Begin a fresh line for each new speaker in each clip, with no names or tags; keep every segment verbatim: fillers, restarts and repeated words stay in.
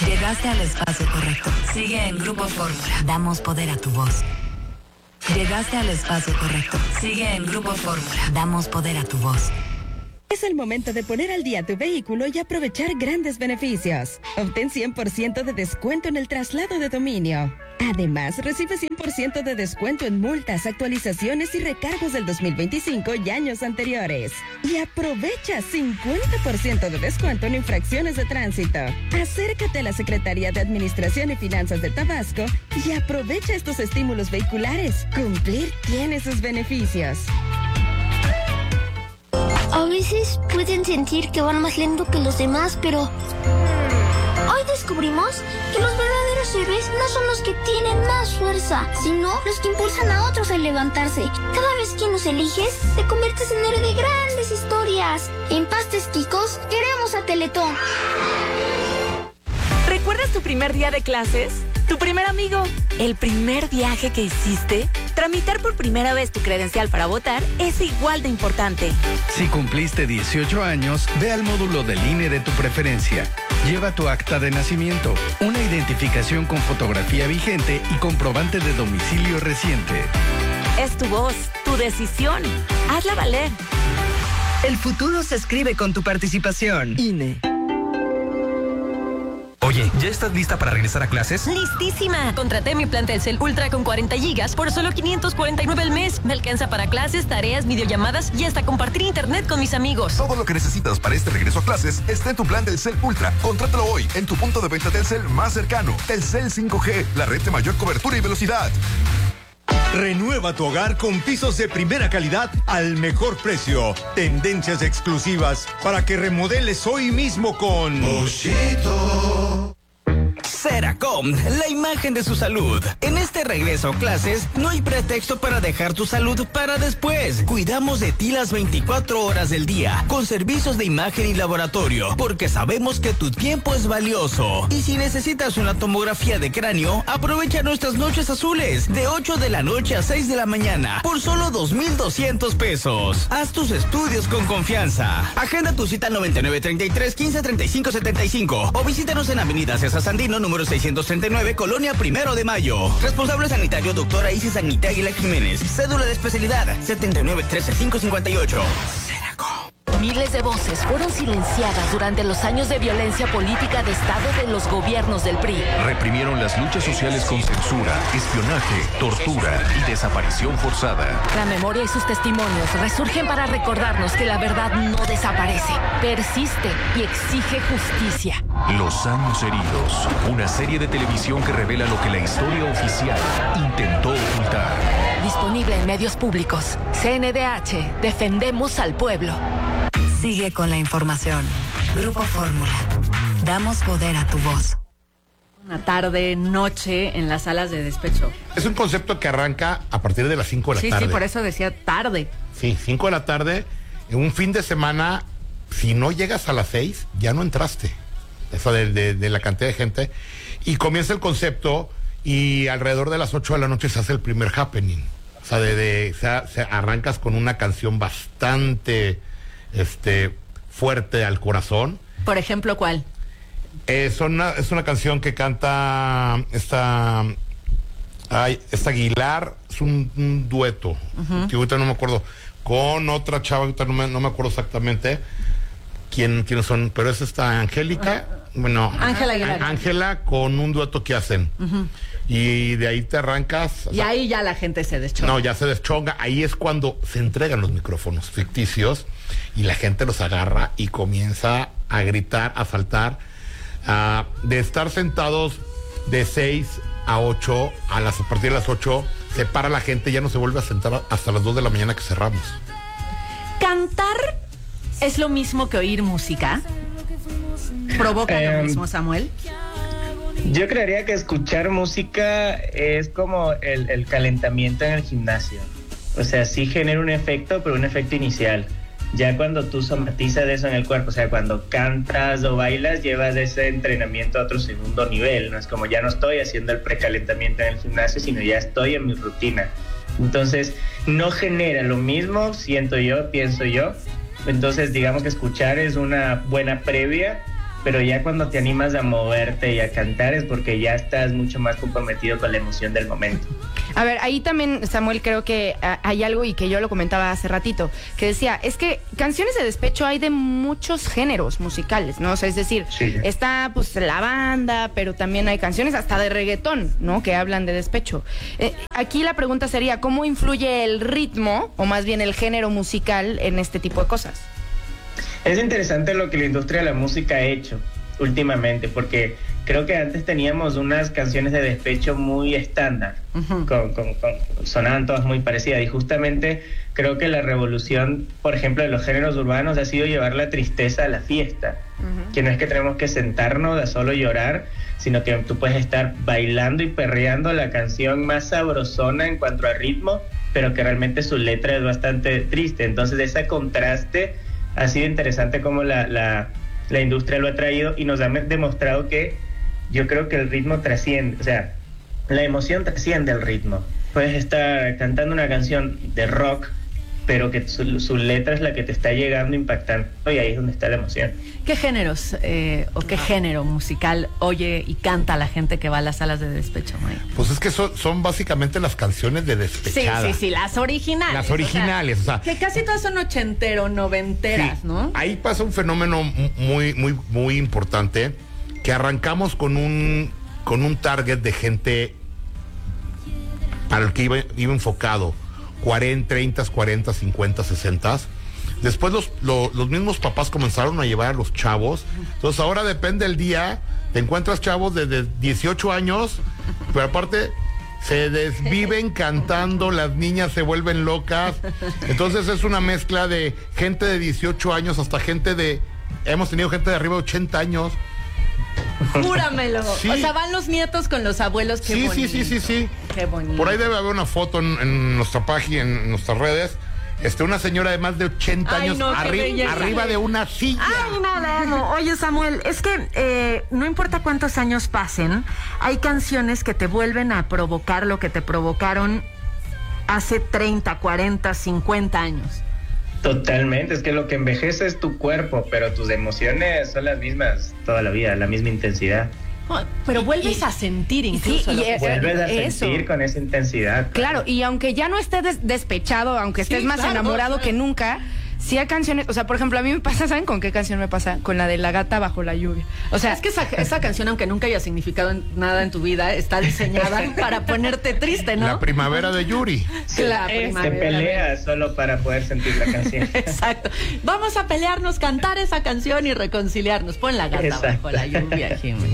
Llegaste al espacio correcto. Sigue en Grupo Fórmula. Damos poder a tu voz. Llegaste al espacio correcto. Sigue en Grupo Fórmula. Damos poder a tu voz.
Es el momento de poner al día tu vehículo y aprovechar grandes beneficios. Obtén cien por ciento de descuento en el traslado de dominio. Además, recibe cien por ciento de descuento en multas, actualizaciones y recargos del dos mil veinticinco y años anteriores. Y aprovecha cincuenta por ciento de descuento en infracciones de tránsito. Acércate a la Secretaría de Administración y Finanzas de Tabasco y aprovecha estos estímulos vehiculares. Cumplir tiene sus beneficios.
A veces pueden sentir que van más lento que los demás, pero hoy descubrimos que los verdaderos héroes no son los que tienen más fuerza, sino los que impulsan a otros a levantarse. Cada vez que nos eliges, te conviertes en héroe de grandes historias. En Pastes Quicos, queremos a Teletón.
¿Recuerdas tu primer día de clases? ¿Tu primer amigo? ¿El primer viaje que hiciste? Tramitar por primera vez tu credencial para votar es igual de importante.
Si cumpliste dieciocho años, ve al módulo del I N E de tu preferencia. Lleva tu acta de nacimiento, una identificación con fotografía vigente y comprobante de domicilio reciente.
Es tu voz, tu decisión. Hazla valer.
El futuro se escribe con tu participación. I N E.
Oye, ¿ya estás lista para regresar a clases?
¡Listísima! Contraté mi plan Telcel Ultra con cuarenta gigas por solo quinientos cuarenta y nueve al mes. Me alcanza para clases, tareas, videollamadas y hasta compartir internet con mis amigos.
Todo lo que necesitas para este regreso a clases está en tu plan Telcel Ultra. Contrátalo hoy en tu punto de venta Telcel más cercano. Telcel cinco G, la red de mayor cobertura y velocidad.
Renueva tu hogar con pisos de primera calidad al mejor precio. Tendencias exclusivas para que remodeles hoy mismo con Moschito.
Ceracom, la imagen de su salud. En este regreso a clases, no hay pretexto para dejar tu salud para después. Cuidamos de ti las veinticuatro horas del día, con servicios de imagen y laboratorio, porque sabemos que tu tiempo es valioso. Y si necesitas una tomografía de cráneo, aprovecha nuestras noches azules, de ocho de la noche a seis de la mañana, por solo dos mil doscientos pesos. Haz tus estudios con confianza. Agenda tu cita noventa y nueve, treinta y tres, quince, treinta y cinco, setenta y cinco o visítanos en Avenida César Sandino, número seiscientos treinta y nueve, Colonia Primero de Mayo. Responsable sanitario, doctora Isis Agnita Aguila Jiménez. Cédula de especialidad, setenta y nueve, trece, cinco cincuenta y ocho. Ceracom.
Miles de voces fueron silenciadas durante los años de violencia política de Estado de los gobiernos del P R I.
Reprimieron las luchas sociales con censura, espionaje, tortura y desaparición forzada.
La memoria y sus testimonios resurgen para recordarnos que la verdad no desaparece, persiste y exige justicia.
Los años heridos, una serie de televisión que revela lo que la historia oficial intentó ocultar.
Disponible en medios públicos. C N D H, defendemos al pueblo.
Sigue con la información. Grupo Fórmula. Damos poder a tu voz.
Una tarde, noche en las salas de despecho.
Es un concepto que arranca a partir de las cinco de la
sí,
tarde.
Sí, sí, por eso decía tarde.
Sí, cinco de la tarde. En un fin de semana, si no llegas a las seis, ya no entraste. Eso de, de, de la cantidad de gente. Y comienza el concepto y alrededor de las ocho de la noche se hace el primer happening. O sea, de, de, se, se arrancas con una canción bastante este, fuerte al corazón.
Por ejemplo, ¿cuál?
Eh, son una, es una canción que canta esta, ay, esta Aguilar, es un, un dueto, uh-huh. que ahorita no me acuerdo, con otra chava, ahorita no me, no me acuerdo exactamente quién, quiénes son, pero es esta Angélica, uh-huh. bueno,
Ángela Aguilar.
Ángela con un dueto que hacen. Uh-huh. Y de ahí te arrancas.
Y sea, ahí ya la gente se deschonga.
No, ya se deschonga. Ahí es cuando se entregan los micrófonos ficticios y la gente los agarra y comienza a gritar, a saltar. Uh, de estar sentados de seis a ocho, a, las, a partir de las ocho, se para la gente, ya no se vuelve a sentar hasta las dos de la mañana que cerramos.
¿Cantar es lo mismo que oír música? ¿Provoca eh, lo mismo, Samuel?
Yo creería que escuchar música es como el, el calentamiento en el gimnasio. O sea, sí genera un efecto, pero un efecto inicial. Ya cuando tú somatizas eso en el cuerpo, o sea, cuando cantas o bailas, llevas ese entrenamiento a otro segundo nivel. No es como ya no estoy haciendo el precalentamiento en el gimnasio, sino ya estoy en mi rutina. Entonces, no genera lo mismo, siento yo, pienso yo. Entonces, digamos que escuchar es una buena previa pero ya cuando te animas a moverte y a cantar es porque ya estás mucho más comprometido con la emoción del momento.
A ver, ahí también, Samuel, creo que uh, hay algo, y que yo lo comentaba hace ratito, que decía, es que canciones de despecho hay de muchos géneros musicales, ¿no? O sea, es decir, sí. está pues la banda, pero también hay canciones hasta de reggaetón, ¿no? Que hablan de despecho. Eh, aquí la pregunta sería, ¿cómo influye el ritmo, o más bien el género musical, en este tipo de cosas?
Es interesante lo que la industria de la música ha hecho últimamente, porque creo que antes teníamos unas canciones de despecho muy estándar, uh-huh. con, con, con, sonaban todas muy parecidas, y justamente creo que la revolución, por ejemplo, de los géneros urbanos ha sido llevar la tristeza a la fiesta, uh-huh. que no es que tenemos que sentarnos a solo llorar, sino que tú puedes estar bailando y perreando la canción más sabrosona en cuanto a ritmo, pero que realmente su letra es bastante triste. Entonces ese contraste ha sido interesante como la, la, la industria lo ha traído, y nos ha demostrado que yo creo que el ritmo trasciende, o sea, la emoción trasciende el ritmo. Puedes estar cantando una canción de rock, pero que su, su letra es la que te está llegando, impactando, y ahí es donde está la emoción.
¿Qué géneros eh, o qué género musical oye y canta la gente que va a las salas de despecho, May?
Pues es que son, son básicamente las canciones de despechada.
Sí, sí, sí, las originales.
Las originales, o sea, o sea
que casi todas son ochentero, noventeras, sí, ¿no?
Ahí pasa un fenómeno muy, muy, muy importante, que arrancamos con un, con un target de gente para el que iba, iba enfocado, cuarenta, treinta, cuarenta, cincuenta, sesenta. Después los, los, los mismos papás comenzaron a llevar a los chavos. Entonces ahora depende del día, te encuentras chavos desde dieciocho años, pero aparte se desviven cantando, las niñas se vuelven locas. Entonces es una mezcla de gente de dieciocho años hasta gente de... Hemos tenido gente de arriba de ochenta años.
Júramelo. Sí. O sea, van los nietos con los abuelos. Qué
sí,
bonito.
sí, sí, sí, sí.
Qué bonito.
Por ahí debe haber una foto en, en nuestra página, en nuestras redes. Este, una señora de más de ochenta
Ay,
años
no,
arri arriba de una silla.
Ay, no, no, no. Oye, Samuel, es que eh, no importa cuántos años pasen, hay canciones que te vuelven a provocar lo que te provocaron hace treinta, cuarenta, cincuenta años.
Totalmente, es que lo que envejece es tu cuerpo, pero tus emociones son las mismas toda la vida, la misma intensidad.
Pero vuelves y, a sentir incluso.
Sí,
lo
y
que
vuelves a
eso.
sentir con esa intensidad.
Claro, y aunque ya no estés des despechado, aunque estés sí, más claro, enamorado claro. que nunca, sí hay canciones, o sea, por ejemplo, a mí me pasa, ¿saben con qué canción me pasa? Con la de La gata bajo la lluvia. O sea,
es que esa, esa canción, aunque nunca haya significado en, nada en tu vida, está diseñada para ponerte triste, ¿no?
La primavera de Yuri.
Sí, la primavera. Te peleas solo para poder sentir la canción.
Exacto. Vamos a pelearnos, cantar esa canción y reconciliarnos. Pon La gata Exacto. bajo la lluvia, Jimmy.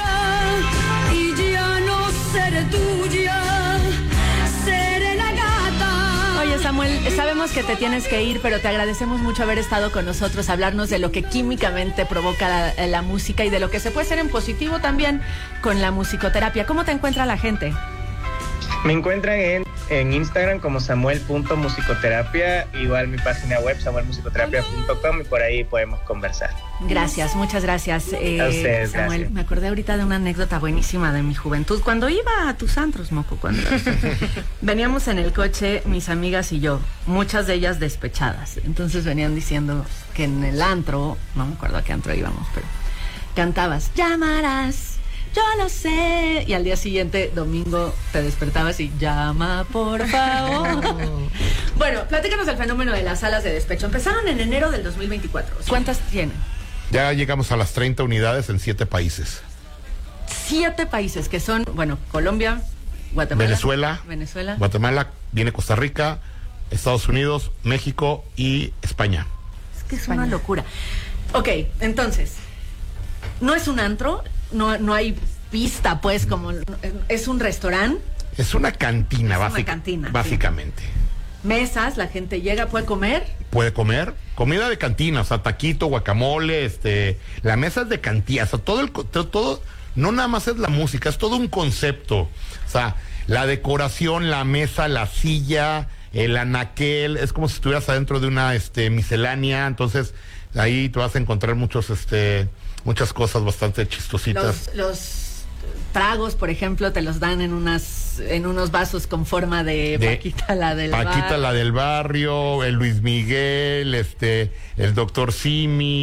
Y ya no seré tuya, seré la gata.
Oye, Samuel, sabemos que te tienes que ir, pero te agradecemos mucho haber estado con nosotros, hablarnos de lo que químicamente provoca la, la música y de lo que se puede hacer en positivo también con la musicoterapia. ¿Cómo te encuentra la gente?
Me encuentran en, en Instagram como samuel punto musicoterapia, igual mi página web samuel musicoterapia punto com, y por ahí podemos conversar.
Gracias, muchas gracias. Eh,
a ustedes,
Samuel,
gracias.
Me acordé ahorita de una anécdota buenísima de mi juventud. Cuando iba a tus antros, moco, cuando veníamos en el coche, mis amigas y yo, muchas de ellas despechadas. Entonces venían diciendo que en el antro, no me acuerdo a qué antro íbamos, pero cantabas, llamarás. Yo lo sé. Y al día siguiente, domingo, te despertabas y llama, por favor. Bueno, platícanos del fenómeno de las salas de despecho. Empezaron en enero del dos mil veinticuatro. ¿Cuántas tienen?
Ya llegamos a las treinta unidades en siete países.
Siete países, que son, bueno, Colombia, Guatemala.
Venezuela.
Venezuela.
Guatemala, viene Costa Rica, Estados Unidos, México y España.
Es que es España. Una locura. Ok, entonces, no es un antro. No, no hay pista, pues, como es un restaurante.
Es una cantina,
es
básica,
una cantina
básicamente.
Sí. Mesas, la gente llega, puede comer.
Puede comer, comida de cantina, o sea, taquito, guacamole, este, la mesa es de cantina, o sea, todo el, todo, todo, no nada más es la música, es todo un concepto, o sea, la decoración, la mesa, la silla, el anaquel, es como si estuvieras adentro de una, este, miscelánea, entonces, ahí te vas a encontrar muchos, este, muchas cosas bastante chistositas.
Los, los tragos, por ejemplo, te los dan en unas en unos vasos con forma de, de Paquita la del
Paquita
barrio.
la del barrio, el Luis Miguel, este, el doctor Simi,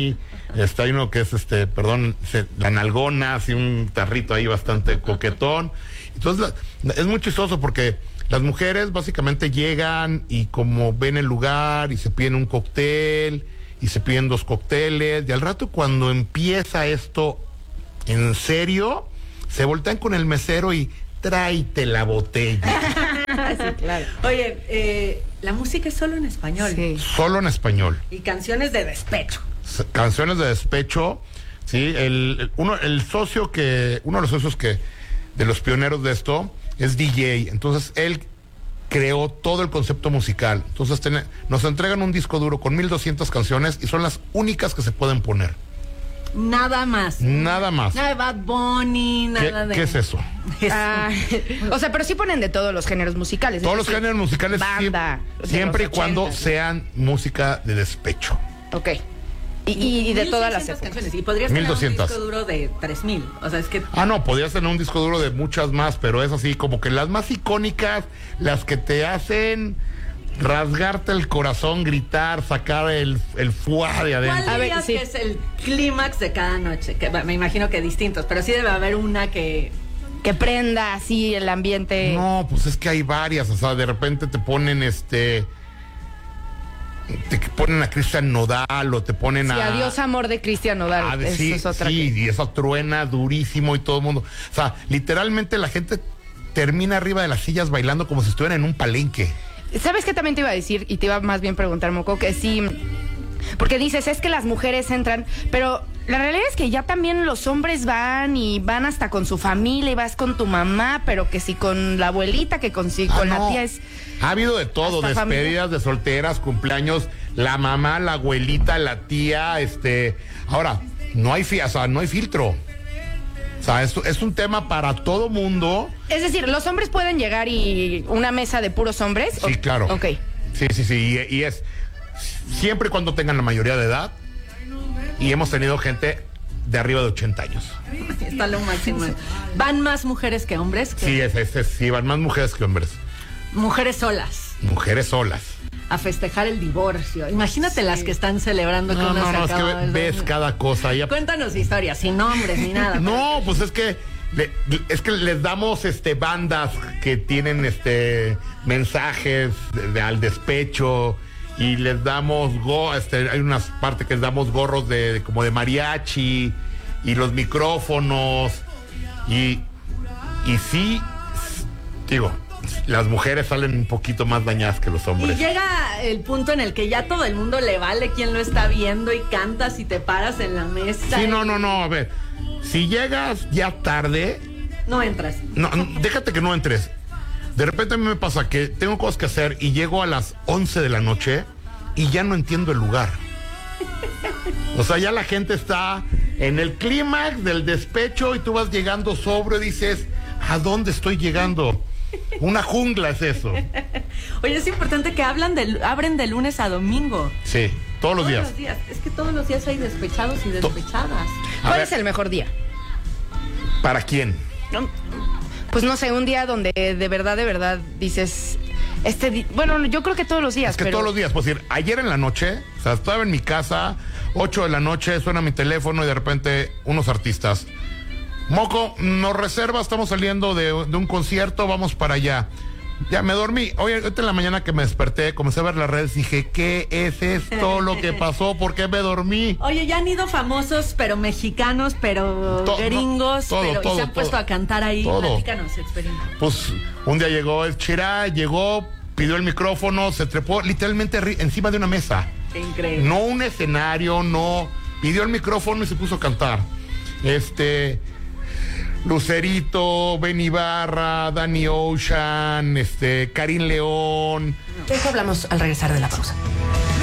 Está hay uno que es, este, perdón, se, la nalgona, así un tarrito ahí bastante coquetón. Entonces, la, es muy chistoso porque las mujeres básicamente llegan y como ven el lugar y se piden un cóctel y se piden dos cócteles y al rato cuando empieza esto en serio, se voltean con el mesero y tráete la botella.
Sí, claro. Oye, eh, la música es solo en español.
Sí.
Solo en español.
Y canciones de despecho.
Canciones de despecho, sí, el, el- uno, el socio que, uno de los socios que, de los pioneros de esto, es D J, entonces él creó todo el concepto musical, entonces ten- nos entregan un disco duro con mil doscientas canciones y son las únicas que se pueden poner,
Nada más.
nada más.
Nada de Bad Bunny,
¿Qué,
nada de...
qué es eso?
Ah, o sea, pero sí ponen de todos los géneros musicales.
Todos
es
los
decir,
géneros musicales
banda,
siem-
de
siempre y
los
cuando
ochentas.
sean música de despecho.
Ok. Y, y- y de todas las
mil seiscientas
épocas.
canciones. Y podrías tener
mil doscientas.
un disco duro de tres mil. O sea, es que...
Ah, no, podrías tener un disco duro de muchas más, pero es así, como que las más icónicas, las que te hacen rasgarte el corazón, gritar, sacar el, el fuá de adentro.
¿Cuál dirías que es el clímax de cada noche? Que bueno, me imagino que distintos, pero sí debe haber una que...
Que prenda así el ambiente.
No, pues es que hay varias, o sea, de repente te ponen este... Te ponen a Cristian Nodal o te ponen
Sí,
a...
adiós amor de Cristian Nodal.
Ah, de-
Eso
sí,
es otra
sí,
que-
y esa truena durísimo y todo el mundo. O sea, literalmente la gente termina arriba de las sillas bailando como si estuvieran en un palenque.
¿Sabes qué también te iba a decir? Y te iba más bien preguntar, Moco, que sí. Porque dices, es que las mujeres entran, pero la realidad es que ya también los hombres van y van hasta con su familia y vas con tu mamá, pero que si con la abuelita, que con, si,
Ah,
con
no.
la tía es...
Ha habido de todo,
Hasta
despedidas
familia.
de solteras, cumpleaños, la mamá, la abuelita, la tía, este... Ahora, no hay, fi- o sea, no hay filtro. O sea, es, es un tema para todo mundo.
Es decir, los hombres pueden llegar y una mesa de puros hombres.
Sí,
¿O-
claro.
Ok.
Sí, sí, sí, y, y es siempre y cuando tengan la mayoría de edad. Y hemos tenido gente de arriba de ochenta años.
Está lo máximo. ¿Van más mujeres que hombres? Que
Sí, es, es, es- sí, van más mujeres que hombres.
Mujeres solas.
Mujeres solas.
A festejar el divorcio. Imagínate las que están celebrando que
No,
una
no,
se
no, es que
acaba
ve-
de-
ves cada cosa. Ya-
Cuéntanos historias, sin nombres ni nada.
No, pues es que le- es que les damos este bandas que tienen este mensajes de- de- al despecho y les damos go, este, hay unas partes que les damos gorros de, de como de mariachi y los micrófonos y y sí digo, las mujeres salen un poquito más dañadas que los
Y
hombres.
llega el punto en el que ya todo el mundo le vale quién lo está viendo y cantas y te paras en la mesa.
Sí,
y-
no, no, no, a ver. Si llegas ya tarde,
No entras.
no, no, déjate que no entres. De repente a mí me pasa que tengo cosas que hacer y llego a las once de la noche y ya no entiendo el lugar. O sea, ya la gente está en el clímax del despecho y tú vas llegando sobrio y dices, ¿a dónde estoy llegando? Una jungla es eso.
Oye, es importante que hablan de, abren de lunes a domingo.
Sí, todos los
Todos
días.
los días. Es que todos los días hay despechados y despechadas.
A
¿Cuál
ver.
es el mejor día?
¿Para quién?
No, pues no sé, un día donde de verdad, de verdad dices, este, di- bueno, yo creo que todos los días.
Es que
pero...
todos los días, pues decir, ayer en la noche, o sea, estaba en mi casa, ocho de la noche, suena mi teléfono y de repente unos artistas. Moco, nos reserva, estamos saliendo de, de un concierto, vamos para allá. Ya me dormí. Hoy, ahorita en la mañana que me desperté, comencé a ver las redes, dije, ¿qué es esto lo que pasó? ¿Por qué me dormí?
Oye, ya han ido famosos, pero mexicanos, pero
To-
gringos,
todo,
pero y
todo,
se han puesto
todo.
a cantar ahí.
Todo.
Platícanos, experiencia.
Pues un día llegó el Chirá, llegó, pidió el micrófono, se trepó literalmente arri- encima de una mesa.
Qué increíble.
No un escenario, no. Pidió el micrófono y se puso a cantar. Este. Lucerito, Ben Ibarra, Danny Ocean, este, Karim León.
De eso hablamos al regresar de la pausa.